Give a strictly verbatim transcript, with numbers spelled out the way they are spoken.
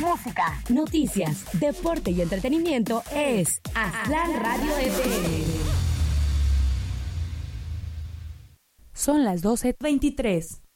música, noticias, deporte y entretenimiento es Aztlán Radio F M. Son las doce veintitrés.